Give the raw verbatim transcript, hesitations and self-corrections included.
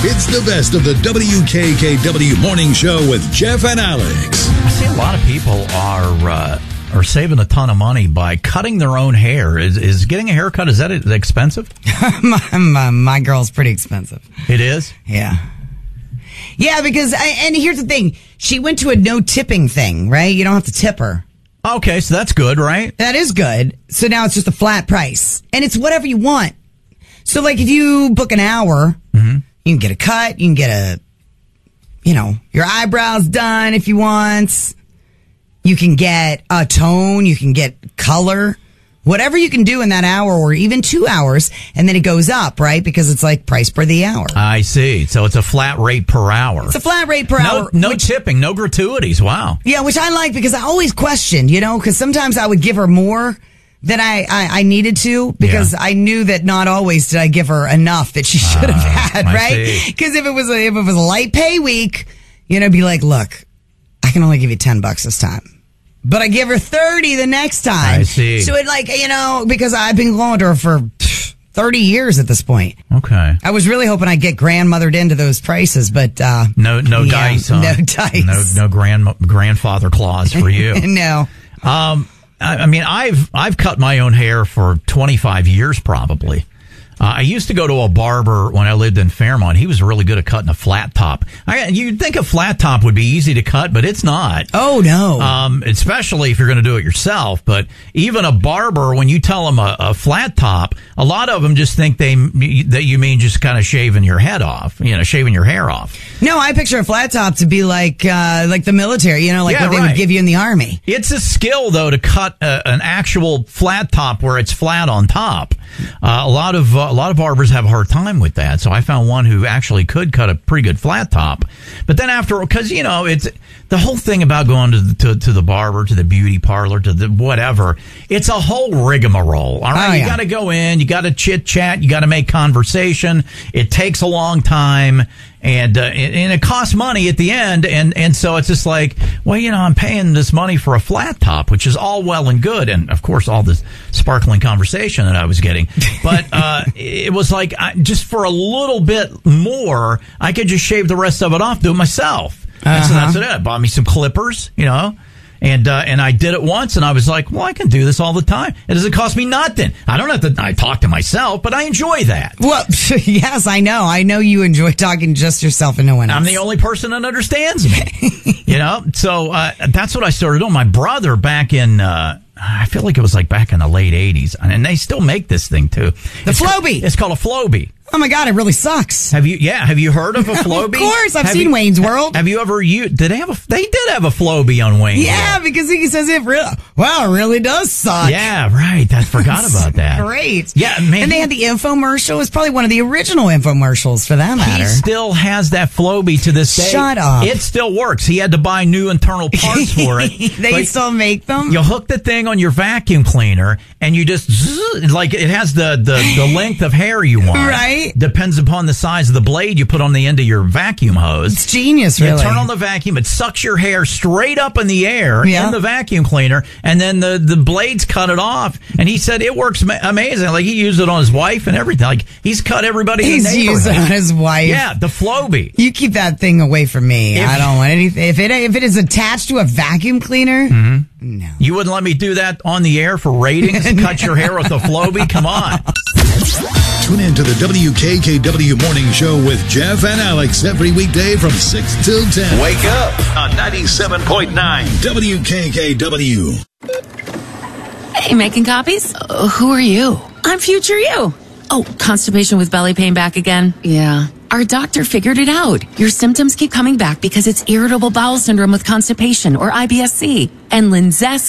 It's the best of the W K K W Morning Show with Jeff and Alex. I see a lot of people are uh, are saving a ton of money by cutting their own hair. Is is getting a haircut, is that expensive? my, my, my girl's pretty expensive. It is? Yeah. Yeah, because, I, and here's the thing. She went to a no tipping thing, right? You don't have to tip her. Okay, so that's good, right? That is good. So now it's just a flat price. And it's whatever you want. So, like, if you book an hour, mm-hmm. you can get a cut, you can get a, you know, your eyebrows done if you want. You can get a tone, you can get color. Whatever you can do in that hour or even two hours, and then it goes up, right? Because it's like price per the hour. I see. So it's a flat rate per hour. It's a flat rate per no, hour. No which, tipping, no gratuities. Wow. Yeah, which I like because I always questioned, you know, because sometimes I would give her more than I, I, I needed to because yeah. I knew that not always did I give her enough that she should have uh, had, I right? Because if it was a, if it was a light pay week, you know, be like, look, I can only give you ten bucks this time. But I give her thirty the next time. I see. So it like, you know, because I've been going to her for thirty years at this point. Okay. I was really hoping I'd get grandmothered into those prices, but, uh. No, no yeah, dice, huh? No dice. No, no grand, grandfather clause for you. No. Um, I, I mean, I've, I've cut my own hair for twenty-five years probably. Uh, I used to go to a barber when I lived in Fairmont. He was really good at cutting a flat top. I, you'd think a flat top would be easy to cut, but it's not. Oh, no. Um, especially if you're going to do it yourself. But even a barber, when you tell them a, a flat top, a lot of them just think they that you mean just kind of shaving your head off, you know, shaving your hair off. No, I picture a flat top to be like uh, like the military, you know, like yeah, what they right. would give you in the Army. It's a skill, though, to cut a, an actual flat top where it's flat on top. Uh, a lot of uh, a lot of barbers have a hard time with that, so I found one who actually could cut a pretty good flat top. But then after, because you know, it's the whole thing about going to the, to, to the barber, to the beauty parlor, to the whatever. It's a whole rigmarole. All right, oh, you yeah. got to go in, you got to chit chat, you got to make conversation. It takes a long time. And, uh, and it costs money at the end. And, and so it's just like, well, you know, I'm paying this money for a flat top, which is all well and good. And of course, all this sparkling conversation that I was getting. But, uh, it was like, I, just for a little bit more, I could just shave the rest of it off, do it myself. Uh-huh. And so that's what it. I bought me some clippers, you know. And, uh, and I did it once and I was like, well, I can do this all the time. It doesn't cost me nothing. I don't have to, I talk to myself, but I enjoy that. Well, yes, I know. I know you enjoy talking to just yourself and no one else. I'm the only person that understands me, you know? So, uh, that's what I started doing. My brother back in, uh, I feel like it was like back in the late eighties, and they still make this thing too. The it's Flowbee. Called, it's called a Flowbee. Oh my God, it really sucks. Have you? Yeah, have you heard of a Flowbee? Of course, I've have seen you, Wayne's World. Have you ever used? Did they have a? They did have a Flowbee on Wayne's Yeah, World. because he says it really. Wow, it really does suck. Yeah, right. I forgot about that. Great. Yeah, man. And they had the infomercial. It's probably one of the original infomercials for that matter. He still has that Flowbee to this day. Shut up. It still works. He had to buy new internal parts for it. They But still make them. You hook the thing on your vacuum cleaner, and you just zzz, like it has the, the, the length of hair you want. Right. Depends upon the size of the blade you put on the end of your vacuum hose. It's genius, really. You turn on the vacuum, it sucks your hair straight up in the air yeah. in the vacuum cleaner, and then the, the blades cut it off. And he said it works ma- amazing. Like he used it on his wife and everything. Like he's cut everybody He's in the used it on his wife. Yeah, the Flowbee. You keep that thing away from me. If, I don't want anything. If it if it is attached to a vacuum cleaner, mm-hmm. no. You wouldn't let me do that on the air for ratings? No. Cut your hair with the Flowbee? Come on. Tune in to the W K K W Morning Show with Jeff and Alex every weekday from six till ten. Wake up on ninety-seven point nine W K K W. Hey, making copies? Uh, who are you? I'm future you. Oh, constipation with belly pain back again? Yeah. Our doctor figured it out. Your symptoms keep coming back because it's irritable bowel syndrome with constipation, or I B S C. And Linzess